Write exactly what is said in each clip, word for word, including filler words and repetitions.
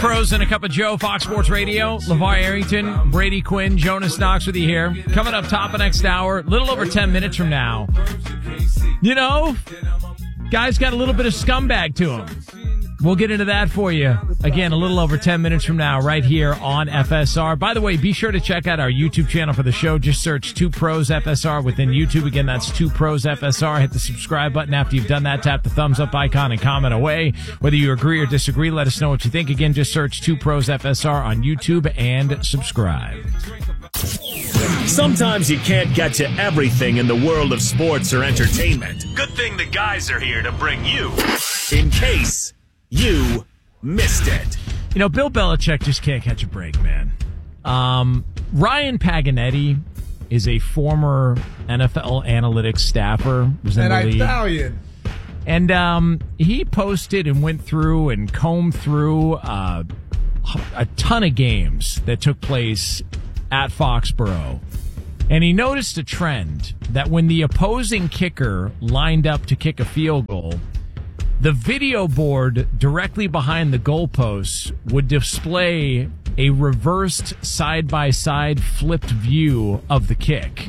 Pros and a Cup of Joe, Fox Sports Radio. LeVar Arrington, Brady Quinn, Jonas Knox with you here. Coming up top of next hour, little over ten minutes from now. You know, guy's got a little bit of scumbag to him. We'll get into that for you. Again, a little over ten minutes from now, right here on F S R. By the way, be sure to check out our YouTube channel for the show. Just search Two Pros F S R within YouTube. Again, that's Two Pros F S R. Hit the subscribe button. After you've done that, tap the thumbs up icon and comment away. Whether you agree or disagree, let us know what you think. Again, just search Two Pros F S R on YouTube and subscribe. Sometimes you can't get to everything in the world of sports or entertainment. Good thing the guys are here to bring you in case you missed it. You know, Bill Belichick just can't catch a break, man. Um, Ryan Paganetti is a former N F L analytics staffer. Was in and the league. Italian. And um, he posted and went through and combed through uh, a ton of games that took place at Foxborough. And he noticed a trend that when the opposing kicker lined up to kick a field goal, the video board directly behind the goalposts would display a reversed side-by-side flipped view of the kick.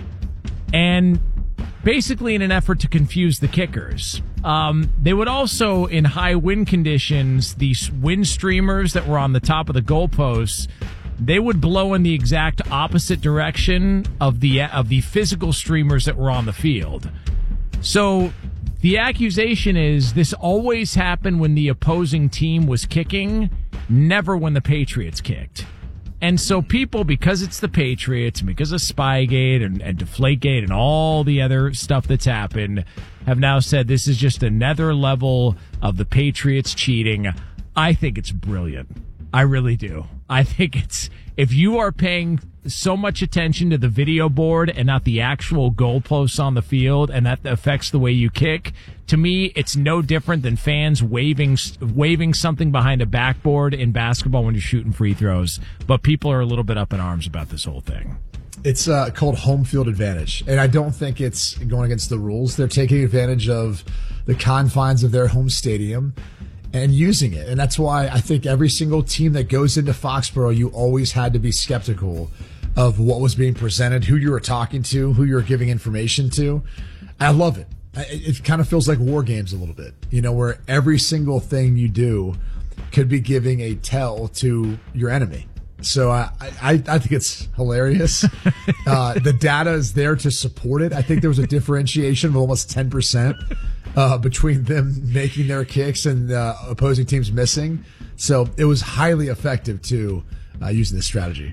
And basically in an effort to confuse the kickers. Um, they would also, in high wind conditions, these wind streamers that were on the top of the goalposts, they would blow in the exact opposite direction of the of the physical streamers that were on the field. So the accusation is this always happened when the opposing team was kicking, never when the Patriots kicked. And so people, because it's the Patriots, and because of Spygate and, and Deflategate and all the other stuff that's happened, have now said this is just another level of the Patriots cheating. I think it's brilliant. I really do. I think it's, if you are paying so much attention to the video board and not the actual goalposts on the field, and that affects the way you kick, to me, it's no different than fans waving waving something behind a backboard in basketball when you're shooting free throws. But people are a little bit up in arms about this whole thing. It's uh, called home field advantage, and I don't think it's going against the rules. They're taking advantage of the confines of their home stadium and using it. And that's why I think every single team that goes into Foxborough, you always had to be skeptical of what was being presented, who you were talking to, who you were giving information to. I love it. It kind of feels like war games a little bit, you know, where every single thing you do could be giving a tell to your enemy. So I, I, I think it's hilarious. Uh, the data is there to support it. I think there was a differentiation of almost ten percent uh, between them making their kicks and uh, opposing teams missing. So it was highly effective too, uh, using this strategy.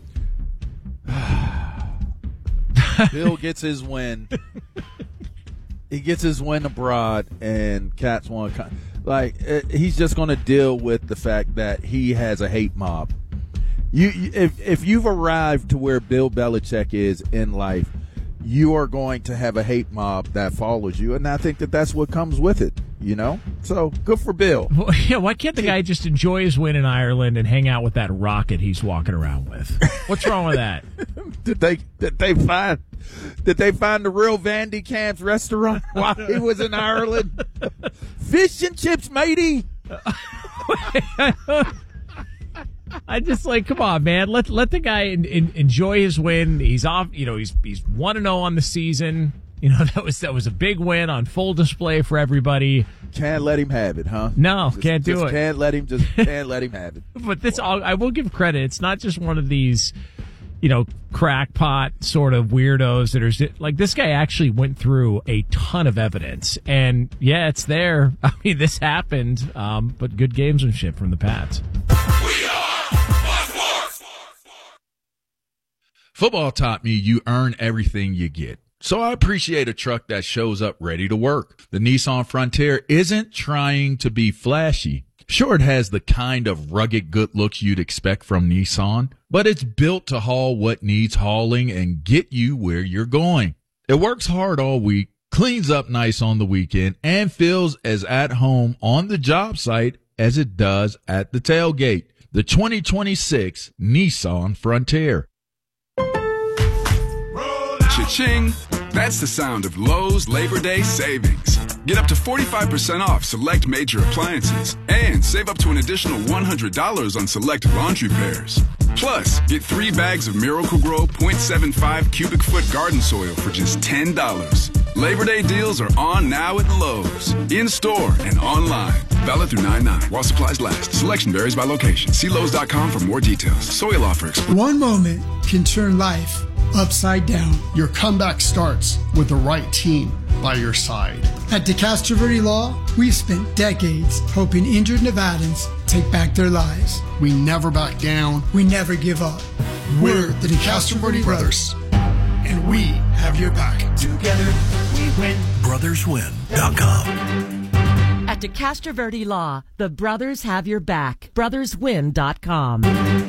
Bill gets his win. He gets his win abroad, and Cats want to like he's just going to deal with the fact that he has a hate mob. You, if if you've arrived to where Bill Belichick is in life, you are going to have a hate mob that follows you, and I think that that's what comes with it. You know, so good for Bill. Well, yeah, why can't the guy just enjoy his win in Ireland and hang out with that rocket he's walking around with? What's wrong with that? did they did they find did they find the real Vandy Camp's restaurant while he was in Ireland? Fish and chips, matey. I just like, come on, man. Let let the guy in, in, enjoy his win. He's off. You know, he's he's one and zero on the season. You know, that was that was a big win on full display for everybody. Can't let him have it, huh? No, just, can't do just it. Can't let him. Just can't let him have it. But this, all, I will give credit. It's not just one of these, you know, crackpot sort of weirdos that are like, this guy actually went through a ton of evidence, and yeah, it's there. I mean, this happened. Um, but good gamesmanship from the Pats. We are. Football taught me you earn everything you get. So I appreciate a truck that shows up ready to work. The Nissan Frontier isn't trying to be flashy. Sure, it has the kind of rugged good looks you'd expect from Nissan, but it's built to haul what needs hauling and get you where you're going. It works hard all week, cleans up nice on the weekend, and feels as at home on the job site as it does at the tailgate. The twenty twenty-six Nissan Frontier. Cha-ching! That's the sound of Lowe's Labor Day savings. Get up to forty-five percent off select major appliances and save up to an additional one hundred dollars on select laundry pairs. Plus, get three bags of Miracle-Gro point seven five cubic foot garden soil for just ten dollars. Labor Day deals are on now at Lowe's. In-store and online. Valid through nine nine while supplies last. Selection varies by location. See Lowe's dot com for more details. Soil offer exclusive. One moment can turn life upside down. Your comeback starts with the right team by your side. At DeCastro Verde Law, we've spent decades helping injured Nevadans take back their lives. We never back down. We never give up. We're the DeCastro Verde Brothers, and we have your back. Together, we win. brothers win dot com. At DeCastro Verde Law, the brothers have your back. brothers win dot com.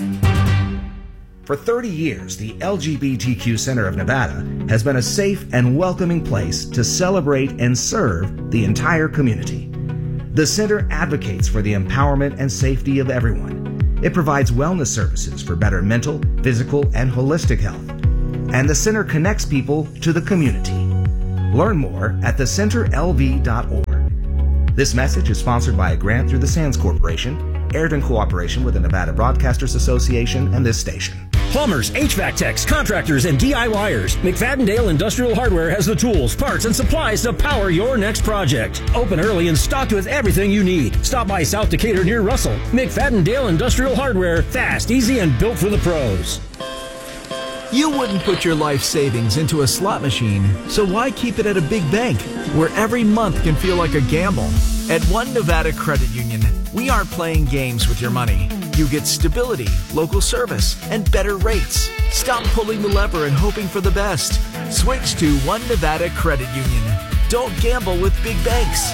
For thirty years, the L G B T Q Center of Nevada has been a safe and welcoming place to celebrate and serve the entire community. The center advocates for the empowerment and safety of everyone. It provides wellness services for better mental, physical, and holistic health. And the center connects people to the community. Learn more at the center L V dot org. This message is sponsored by a grant through the Sands Corporation, aired in cooperation with the Nevada Broadcasters Association and this station. Plumbers, H V A C techs, contractors, and DIYers. McFadden-Dale Industrial Hardware has the tools, parts, and supplies to power your next project. Open early and stocked with everything you need. Stop by South Decatur near Russell. McFadden-Dale Industrial Hardware. Fast, easy, and built for the pros. You wouldn't put your life savings into a slot machine, so why keep it at a big bank, where every month can feel like a gamble? At One Nevada Credit Union, we aren't playing games with your money. You get stability, local service, and better rates. Stop pulling the lever and hoping for the best. Switch to One Nevada Credit Union. Don't gamble with big banks.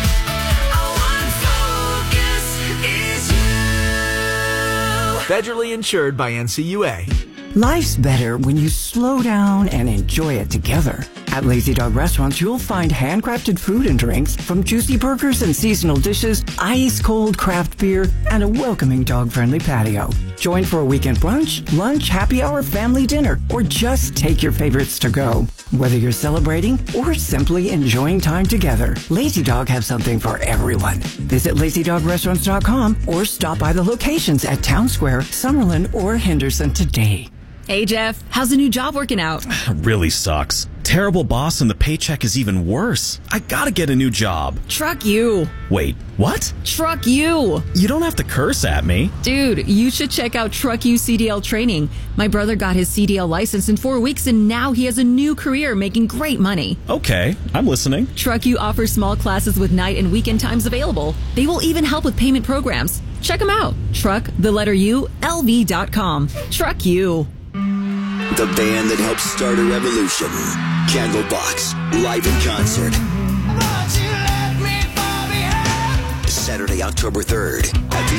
Federally insured by N C U A. Life's better when you slow down and enjoy it together. At Lazy Dog Restaurants, you'll find handcrafted food and drinks, from juicy burgers and seasonal dishes, ice-cold craft beer, and a welcoming dog-friendly patio. Join for a weekend brunch, lunch, happy hour, family dinner, or just take your favorites to go. Whether you're celebrating or simply enjoying time together, Lazy Dog has something for everyone. Visit lazy dog restaurants dot com or stop by the locations at Town Square, Summerlin, or Henderson today. Hey, Jeff, how's the new job working out? Really sucks. Terrible boss and the paycheck is even worse. I gotta get a new job. Truck you. Wait, what? Truck you. You don't have to curse at me. Dude, you should check out Truck You C D L training. My brother got his C D L license in four weeks and now he has a new career making great money. Okay, I'm listening. Truck You offers small classes with night and weekend times available. They will even help with payment programs. Check them out. Truck, the letter U, L V dot com. Truck You. The band that helped start a revolution. Candlebox, live in concert. Saturday, October third at the